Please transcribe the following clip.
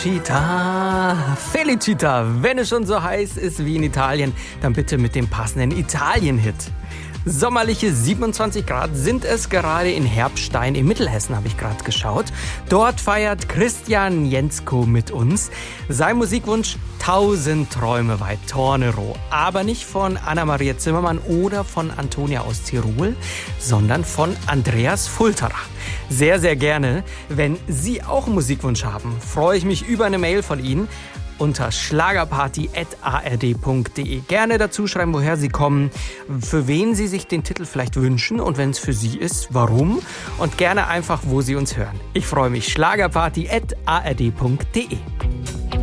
Felicita, Felicita, wenn es schon so heiß ist wie in Italien, dann bitte mit dem passenden Italien-Hit. Sommerliche 27 Grad sind es gerade in Herbstein in Mittelhessen, habe ich gerade geschaut. Dort feiert Christian Jentzko mit uns. Sein Musikwunsch 1000 Träume weit, Tornero. Aber nicht von Anna-Maria Zimmermann oder von Antonia aus Tirol, sondern von Andreas Fulterer. Sehr, sehr gerne. Wenn Sie auch einen Musikwunsch haben, freue ich mich über eine Mail von Ihnen unter schlagerparty@ard.de. Gerne dazu schreiben, woher Sie kommen, für wen Sie sich den Titel vielleicht wünschen und wenn es für Sie ist, warum und gerne einfach, wo Sie uns hören. Ich freue mich. schlagerparty@ard.de.